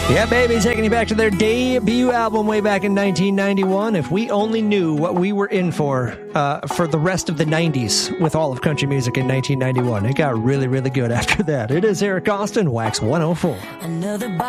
Yeah, baby, taking you back to their debut album way back in 1991. If we only knew what we were in for the rest of the 90s with all of country music in 1991. It got really, really good after that. It is Eric Austin, Wax 104.